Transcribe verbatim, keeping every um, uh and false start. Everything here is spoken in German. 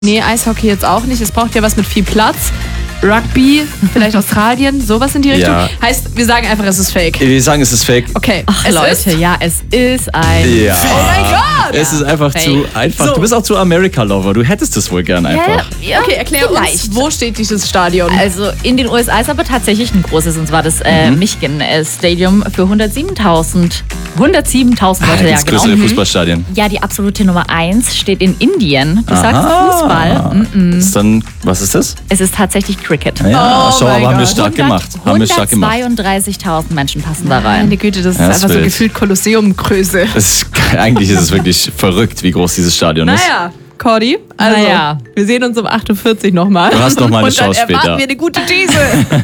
Nee, Eishockey jetzt auch nicht. Es braucht ja was mit viel Platz. Rugby, vielleicht Australien, sowas in die Richtung. Ja. Heißt, wir sagen einfach, es ist fake. Wir sagen, es ist fake. Okay. Ach es Leute, ist ja, es ist ein... Ja. Oh mein Gott! Es ist einfach Fake. zu einfach. So. Du bist auch zu America-Lover. Du hättest es wohl gern einfach. Ja, Okay, erklär vielleicht. uns, wo steht dieses Stadion? Also in den U S A ist aber tatsächlich ein großes, und zwar das äh, Mhm. Michigan äh, Stadium für hundertsiebentausend. hundertsiebentausend Leute, Da ja gibt's genau. größere Fußballstadien. Ja, die absolute Nummer eins steht in Indien. Du sagst Aha. Fußball. Mm-mm. Ist dann, was ist das? Es ist tatsächlich Cricket. Ja, Oh schau, mein aber haben wir Gott. stark gemacht. Haben wir stark gemacht. hundertzweiunddreißigtausend Menschen passen da Meine rein. Güte, das ist Ja, das einfach ist so wild. gefühlt Kolosseumgröße. Es ist, eigentlich ist es wirklich verrückt, wie groß dieses Stadion ist. Naja, Cordy, also Naja. wir sehen uns um achtundvierzig nochmal. Du hast noch mal eine Und dann Chance später. erwarten wir eine gute These.